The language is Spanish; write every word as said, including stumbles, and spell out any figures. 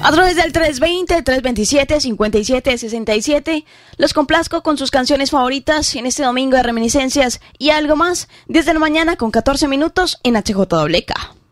A través del tres veinte, tres veintisiete, cincuenta y siete sesenta y siete, los complazco con sus canciones favoritas en este domingo de reminiscencias y algo más, diez de la mañana con catorce minutos en H J W K.